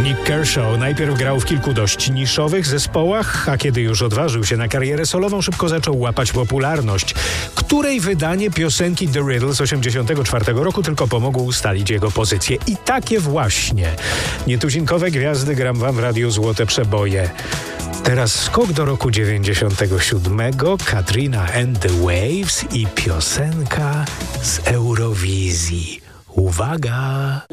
Nick Kershaw najpierw grał w kilku dość niszowych zespołach, a kiedy już odważył się na karierę solową, szybko zaczął łapać popularność, której wydanie piosenki The Riddle z 1984 roku tylko pomogło ustalić jego pozycję. I takie właśnie nietuzinkowe gwiazdy gram wam w Radiu Złote Przeboje. Teraz skok do roku 97. Katrina and the Waves i piosenka z Eurowizji. Uwaga!